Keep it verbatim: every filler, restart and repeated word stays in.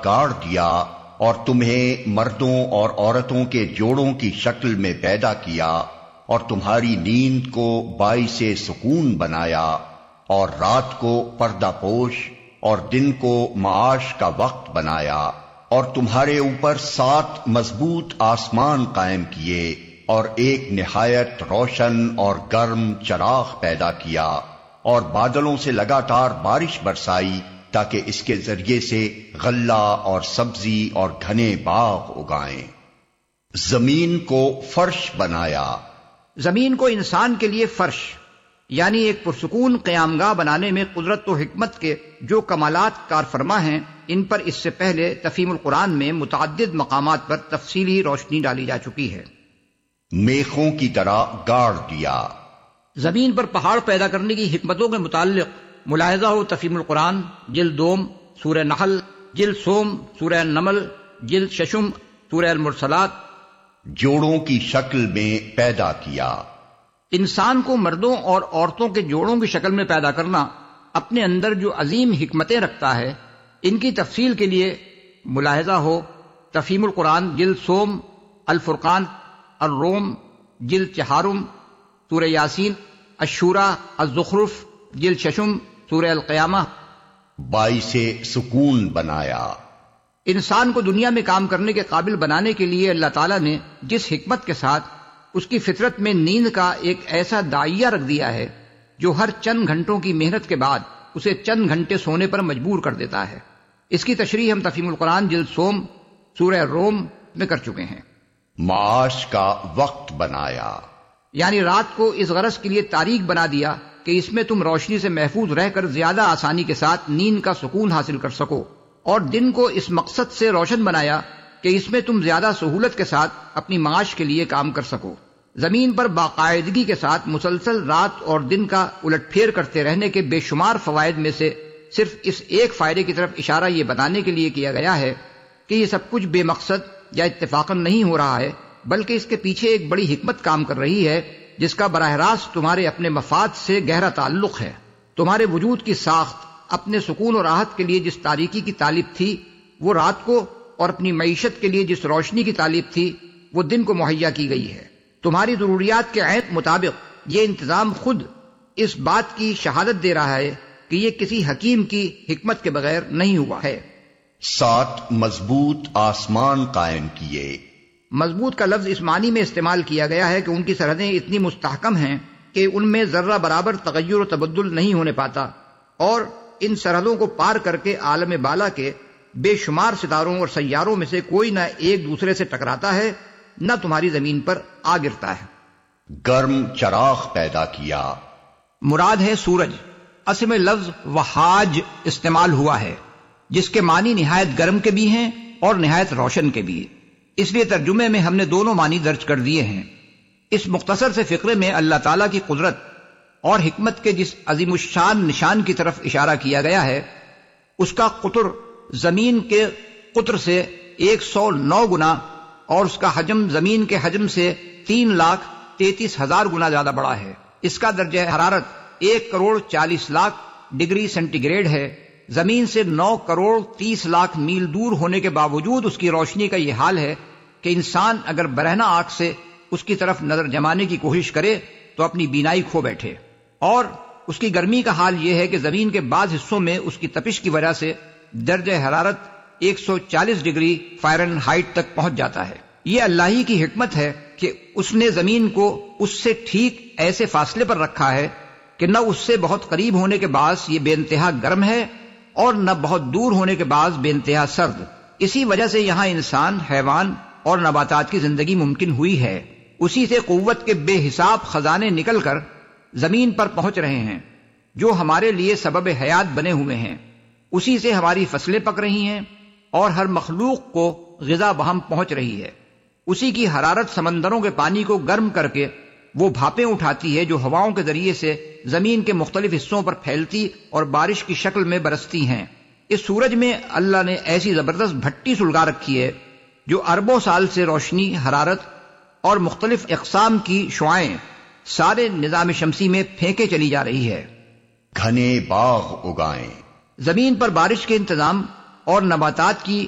گاڑ دیا اور تمہیں مردوں اور عورتوں کے جوڑوں کی شکل میں پیدا کیا اور تمہاری نیند کو باعث سکون بنایا اور رات کو پردہ پوش اور دن کو معاش کا وقت بنایا اور تمہارے اوپر سات مضبوط آسمان قائم کیے اور ایک نہایت روشن اور گرم چراغ پیدا کیا اور بادلوں سے لگاتار بارش برسائی تاکہ اس کے ذریعے سے غلہ اور سبزی اور گھنے باغ اگائیں۔ زمین کو فرش بنایا۔ زمین کو انسان کے لیے فرش یعنی ایک پرسکون قیام گاہ بنانے میں قدرت و حکمت کے جو کمالات کار فرما ہیں، ان پر اس سے پہلے تفہیم القرآن میں متعدد مقامات پر تفصیلی روشنی ڈالی جا چکی ہے۔ میخوں کی طرح گاڑ دیا۔ زمین پر پہاڑ پیدا کرنے کی حکمتوں کے متعلق ملاحظہ ہو تفہیم القرآن جلد دوم سورہ نحل، جلد سوم سورہ نمل، جلد ششم سورہ المرسلات۔ جوڑوں کی شکل میں پیدا کیا۔ انسان کو مردوں اور عورتوں کے جوڑوں کی شکل میں پیدا کرنا اپنے اندر جو عظیم حکمتیں رکھتا ہے، ان کی تفصیل کے لیے ملاحظہ ہو تفہیم القرآن جلد سوم، الفرقان، الروم، جلد چہارم سورہ یاسین، الشورى، الزخرف، جلد ششم سورہ القیامہ۔ باعث سکون بنایا۔ انسان کو دنیا میں کام کرنے کے قابل بنانے کے لیے اللہ تعالیٰ نے جس حکمت کے ساتھ اس کی فطرت میں نیند کا ایک ایسا داعیہ رکھ دیا ہے جو ہر چند گھنٹوں کی محنت کے بعد اسے چند گھنٹے سونے پر مجبور کر دیتا ہے، اس کی تشریح ہم تفہیم القرآن جلد سوم سورہ روم میں کر چکے ہیں۔ معاش کا وقت بنایا، یعنی رات کو اس غرض کے لیے تاریک بنا دیا کہ اس میں تم روشنی سے محفوظ رہ کر زیادہ آسانی کے ساتھ نیند کا سکون حاصل کر سکو، اور دن کو اس مقصد سے روشن بنایا کہ اس میں تم زیادہ سہولت کے ساتھ اپنی معاش کے لیے کام کر سکو۔ زمین پر باقاعدگی کے ساتھ مسلسل رات اور دن کا الٹ پھیر کرتے رہنے کے بے شمار فوائد میں سے صرف اس ایک فائدے کی طرف اشارہ یہ بتانے کے لیے کیا گیا ہے کہ یہ سب کچھ بے مقصد یا اتفاقاً نہیں ہو رہا ہے، بلکہ اس کے پیچھے ایک بڑی حکمت کام کر رہی ہے جس کا براہ راست تمہارے اپنے مفاد سے گہرا تعلق ہے۔ تمہارے وجود کی ساخت اپنے سکون و راحت کے لیے جس تاریکی کی طالب تھی وہ رات کو، اور اپنی معیشت کے لیے جس روشنی کی طالب تھی وہ دن کو مہیا کی گئی ہے۔ تمہاری ضروریات کے عین مطابق یہ انتظام خود اس بات کی شہادت دے رہا ہے کہ یہ کسی حکیم کی حکمت کے بغیر نہیں ہوا ہے۔ سات مضبوط آسمان قائم کیے۔ مضبوط کا لفظ اس معنی میں استعمال کیا گیا ہے کہ ان کی سرحدیں اتنی مستحکم ہیں کہ ان میں ذرہ برابر تغیر و تبدل نہیں ہونے پاتا، اور ان سرحدوں کو پار کر کے عالم بالا کے بے شمار ستاروں اور سیاروں میں سے کوئی نہ ایک دوسرے سے ٹکراتا ہے نہ تمہاری زمین پر آ گرتا ہے۔ گرم چراغ پیدا کیا۔ مراد ہے سورج۔ اصل میں لفظ وحاج استعمال ہوا ہے جس کے معنی نہایت گرم کے بھی ہیں اور نہایت روشن کے بھی، اس لیے ترجمے میں ہم نے دونوں معنی درج کر دیے ہیں۔ اس مختصر سے فقرے میں اللہ تعالیٰ کی قدرت اور حکمت کے جس عظیم الشان نشان کی طرف اشارہ کیا گیا ہے، اس کا قطر زمین کے قطر سے ایک سو نو گنا اور اس کا حجم زمین کے حجم سے تین لاکھ تینتیس ہزار گنا زیادہ بڑا ہے۔ اس کا درجہ حرارت ایک کروڑ چالیس لاکھ ڈگری سینٹی گریڈ ہے۔ زمین سے نو کروڑ تیس لاکھ میل دور ہونے کے باوجود اس کی روشنی کا یہ حال ہے کہ انسان اگر برہنہ آنکھ سے اس کی طرف نظر جمانے کی کوشش کرے تو اپنی بینائی کھو بیٹھے۔ اور اس کی گرمی کا حال یہ ہے کہ زمین کے بعض حصوں میں اس کی تپش کی وجہ سے درجہ حرارت ایک سو چالیس ڈگری فائرن ہائٹ تک پہنچ جاتا ہے۔ یہ اللہ ہی کی حکمت ہے کہ اس نے زمین کو اس سے ٹھیک ایسے فاصلے پر رکھا ہے کہ نہ اس سے بہت قریب ہونے کے باعث یہ بے انتہا گرم ہے اور نہ بہت دور ہونے کے باعث بے انتہا سرد۔ اسی وجہ سے یہاں انسان، حیوان اور نباتات کی زندگی ممکن ہوئی ہے۔ اسی سے قوت کے بے حساب خزانے نکل کر زمین پر پہنچ رہے ہیں جو ہمارے لیے سبب حیات بنے ہوئے ہیں۔ اسی سے ہماری فصلیں پک رہی ہیں اور ہر مخلوق کو غذا بہم پہنچ رہی ہے۔ اسی کی حرارت سمندروں کے پانی کو گرم کر کے وہ بھاپیں اٹھاتی ہے جو ہواؤں کے ذریعے سے زمین کے مختلف حصوں پر پھیلتی اور بارش کی شکل میں برستی ہیں۔ اس سورج میں اللہ نے ایسی زبردست بھٹی سلگا رکھی ہے جو اربوں سال سے روشنی، حرارت اور مختلف اقسام کی شعاعیں سارے نظام شمسی میں پھینکے چلی جا رہی ہے۔ گھنے باغ اگائیں۔ زمین پر بارش کے انتظام اور نباتات کی